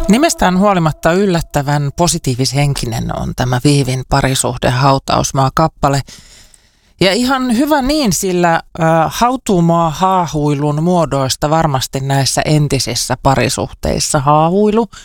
Nimestään huolimatta yllättävän positiivishenkinen on tämä Viivin parisuhde hautausmaa-kappale. Ja ihan hyvä niin, sillä hautuumaa haahuilun muodoista varmasti näissä entisissä parisuhteissa haahuilu